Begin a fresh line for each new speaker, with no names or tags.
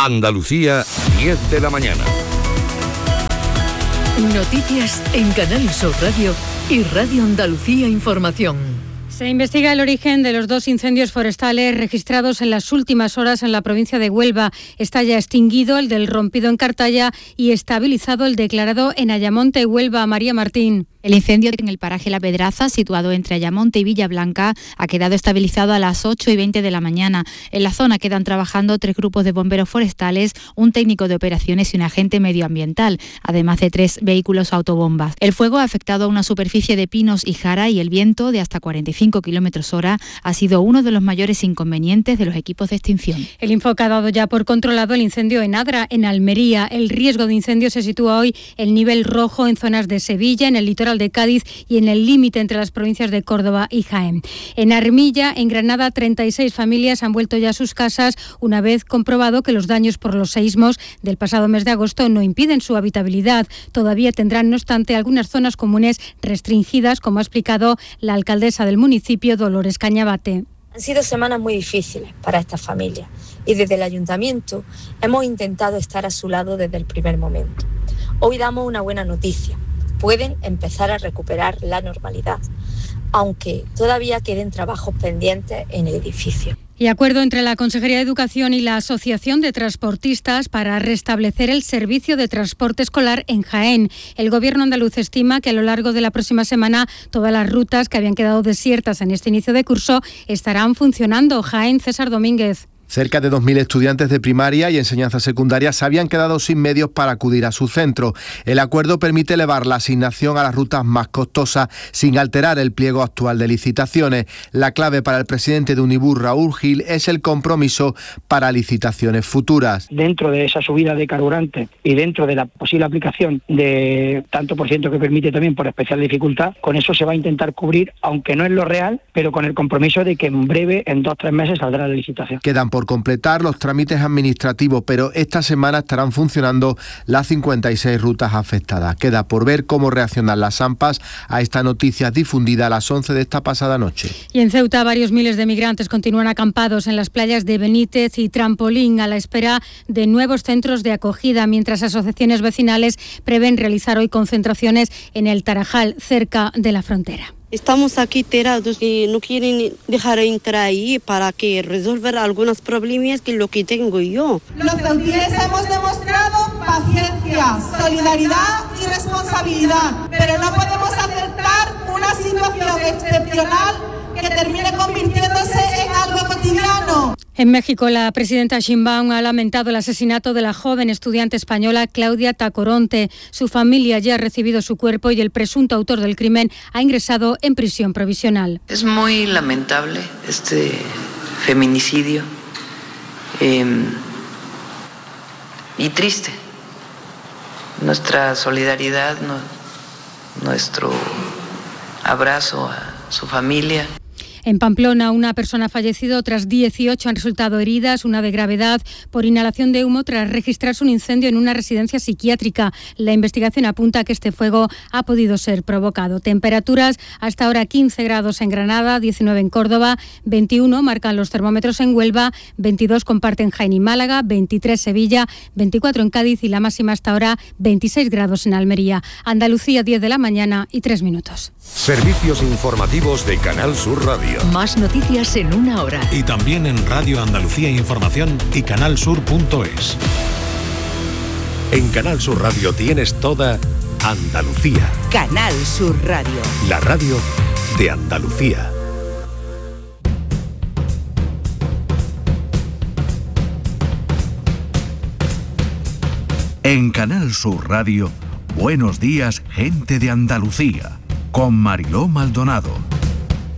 Andalucía, 10 de la mañana.
Noticias en Canal Sur Radio y Radio Andalucía Información.
Se investiga el origen de los 2 incendios forestales registrados en las últimas horas en la provincia de Huelva. Está ya extinguido el del Rompido en Cartaya y estabilizado el declarado en Ayamonte, Huelva. María Martín.
El incendio en el paraje La Pedraza, situado entre Ayamonte y Villablanca, ha quedado estabilizado a las 8:20 de la mañana. En la zona quedan trabajando 3 grupos de bomberos forestales, un técnico de operaciones y un agente medioambiental, además de 3 vehículos autobombas. El fuego ha afectado a una superficie de pinos y jara y el viento de hasta 45 km/h ha sido uno de los mayores inconvenientes de los equipos de extinción.
El Infoca ha dado ya por controlado el incendio en Adra, en Almería. El riesgo de incendio se sitúa hoy en nivel rojo en zonas de Sevilla, en el litoral de Cádiz y en el límite entre las provincias de Córdoba y Jaén. En Armilla, en Granada, 36 familias han vuelto ya a sus casas una vez comprobado que los daños por los seísmos del pasado mes de agosto no impiden su habitabilidad. Todavía tendrán, no obstante, algunas zonas comunes restringidas, como ha explicado la alcaldesa del municipio, Dolores Cañabate.
Han sido semanas muy difíciles para estas familias y desde el ayuntamiento hemos intentado estar a su lado desde el primer momento. Hoy damos una buena noticia. Pueden empezar a recuperar la normalidad, aunque todavía queden trabajos pendientes en el edificio.
Y acuerdo entre la Consejería de Educación y la Asociación de Transportistas para restablecer el servicio de transporte escolar en Jaén. El Gobierno andaluz estima que a lo largo de la próxima semana todas las rutas que habían quedado desiertas en este inicio de curso estarán funcionando. Jaén, César Domínguez.
Cerca de 2.000 estudiantes de primaria y enseñanza secundaria se habían quedado sin medios para acudir a su centro. El acuerdo permite elevar la asignación a las rutas más costosas sin alterar el pliego actual de licitaciones. La clave para el presidente de Unibus, Raúl Gil, es el compromiso para licitaciones futuras.
Dentro de esa subida de carburante y dentro de la posible aplicación de tanto por ciento que permite también por especial dificultad, con eso se va a intentar cubrir, aunque no es lo real, pero con el compromiso de que en breve, en 2-3 meses, saldrá la licitación.
Quedan por completar los trámites administrativos, pero esta semana estarán funcionando las 56 rutas afectadas. Queda por ver cómo reaccionan las AMPAs a esta noticia difundida a las 11 de esta pasada noche.
Y en Ceuta, varios miles de migrantes continúan acampados en las playas de Benítez y Trampolín a la espera de nuevos centros de acogida, mientras asociaciones vecinales prevén realizar hoy concentraciones en el Tarajal, cerca de la frontera.
Estamos aquí tirados y no quieren dejar entrar ahí para que resolver algunos problemas que lo que tengo yo.
Los ceutíes hemos demostrado paciencia, solidaridad y responsabilidad, pero no podemos aceptar una situación excepcional que termine convirtiéndose en algo cotidiano.
En México, la presidenta Sheinbaum ha lamentado el asesinato de la joven estudiante española Claudia Tacoronte. Su familia ya ha recibido su cuerpo y el presunto autor del crimen ha ingresado en prisión provisional.
Es muy lamentable este feminicidio y triste. Nuestra solidaridad, nuestro abrazo a su familia.
En Pamplona, una persona ha fallecido, otras 18 han resultado heridas, una de gravedad por inhalación de humo tras registrarse un incendio en una residencia psiquiátrica. La investigación apunta a que este fuego ha podido ser provocado. Temperaturas hasta ahora 15 grados en Granada, 19 en Córdoba, 21 marcan los termómetros en Huelva, 22 comparten Jaén y Málaga, 23 Sevilla, 24 en Cádiz y la máxima hasta ahora 26 grados en Almería. Andalucía, 10 de la mañana y 3 minutos.
Servicios informativos de Canal Sur Radio.
Más noticias en una hora.
Y también en Radio Andalucía Información y canalsur.es.
En Canal Sur Radio tienes toda Andalucía.
Canal Sur Radio.
La radio de Andalucía.
En Canal Sur Radio, Buenos días, gente de Andalucía, con Mariló Maldonado.